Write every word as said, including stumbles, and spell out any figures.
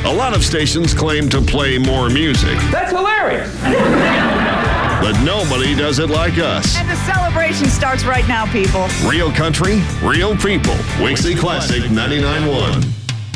A lot of stations claim to play more music. That's hilarious. But nobody does it like us. And the celebration starts right now, people. Real country, real people. Wixie Classic ninety-nine point one.